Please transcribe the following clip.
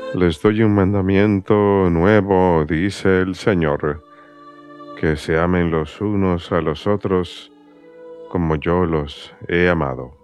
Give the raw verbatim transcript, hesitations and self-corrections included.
Les doy un mandamiento nuevo, dice el Señor, que se amen los unos a los otros como yo los he amado.